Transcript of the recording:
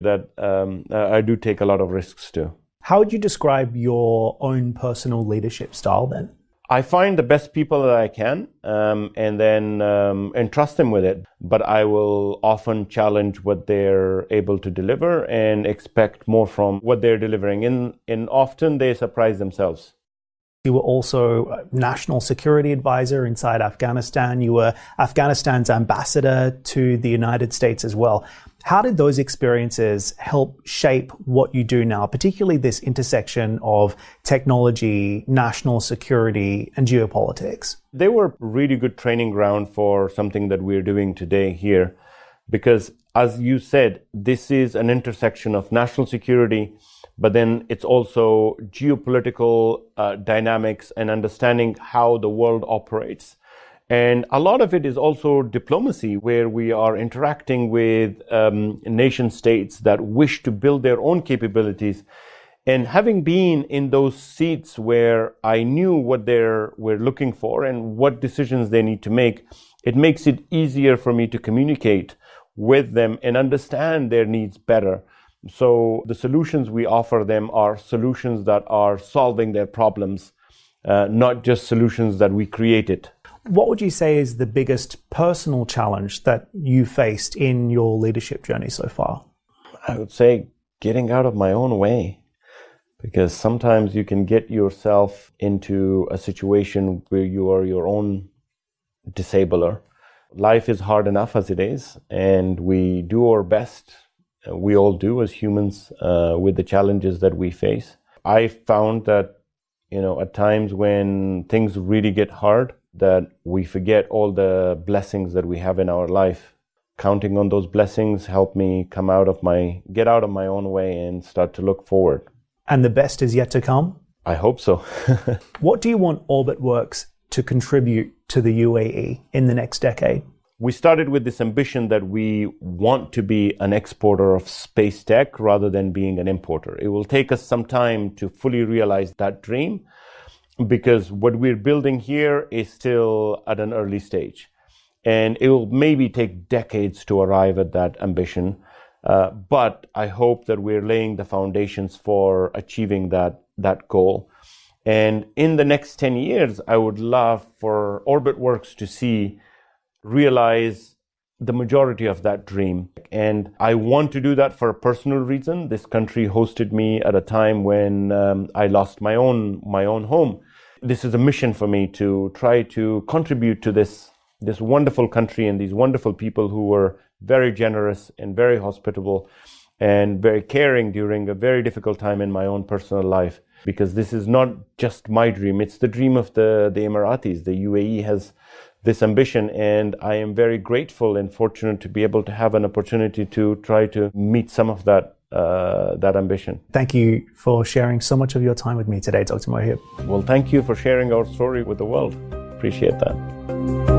that I do take a lot of risks too. How would you describe your own personal leadership style then? I find the best people that I can and then entrust them with it. But I will often challenge what they're able to deliver and expect more from what they're delivering. And often they surprise themselves. You were also a national security advisor inside Afghanistan. You were Afghanistan's ambassador to the United States as well. How did those experiences help shape what you do now, particularly this intersection of technology, national security, and geopolitics? They were really good training ground for something that we're doing today here, because as you said, this is an intersection of national security, but then it's also geopolitical dynamics and understanding how the world operates. And a lot of it is also diplomacy, where we are interacting with nation states that wish to build their own capabilities. And having been in those seats where I knew what they were looking for and what decisions they need to make, it makes it easier for me to communicate with them and understand their needs better. So the solutions we offer them are solutions that are solving their problems, not just solutions that we created. What would you say is the biggest personal challenge that you faced in your leadership journey so far? I would say getting out of my own way, because sometimes you can get yourself into a situation where you are your own disabler. Life is hard enough as it is, and we do our best. We all do as humans with the challenges that we face. I found that, at times when things really get hard, that we forget all the blessings that we have in our life. Counting on those blessings helped me get out of my own way and start to look forward. And the best is yet to come? I hope so. What do you want OrbitWorks to contribute to the UAE in the next decade? We started with this ambition that we want to be an exporter of space tech rather than being an importer. It will take us some time to fully realize that dream, because what we're building here is still at an early stage. And it will maybe take decades to arrive at that ambition. But I hope that we're laying the foundations for achieving that goal. And in the next 10 years, I would love for OrbitWorks to realize the majority of that dream. And I want to do that for a personal reason. This country hosted me at a time when I lost my own home. This is a mission for me to try to contribute to this wonderful country and these wonderful people who were very generous and very hospitable and very caring during a very difficult time in my own personal life. Because this is not just my dream, it's the dream of the Emiratis. The UAE has this ambition, and I am very grateful and fortunate to be able to have an opportunity to try to meet some of that ambition. Thank you for sharing so much of your time with me today, Dr. Mohib. Well, thank you for sharing our story with the world. Appreciate that.